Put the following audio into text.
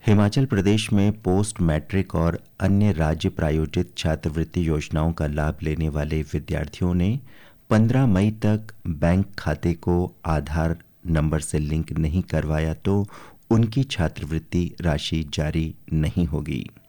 हिमाचल प्रदेश में post matric और अन्य राज्य प्रायोजित छात्रवृत्ति योजनाओं का लाभ लेने वाले विद्यार्थियों ने 15 मई तक बैंक खाते को आधार नंबर से लिंक नहीं करवाया तो उनकी छात्रवृत्ति राशि जारी नहीं होगी।